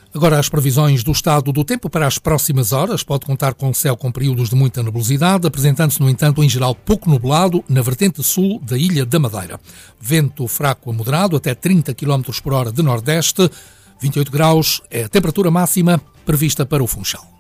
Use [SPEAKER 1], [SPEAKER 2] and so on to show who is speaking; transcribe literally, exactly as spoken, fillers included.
[SPEAKER 1] Agora as previsões do estado do tempo para as próximas horas. Pode contar com céu com períodos de muita nebulosidade, apresentando-se, no entanto, em geral pouco nublado na vertente sul da Ilha da Madeira. Vento fraco a moderado, até trinta quilómetros por hora de nordeste. vinte e oito graus é a temperatura máxima prevista para o Funchal.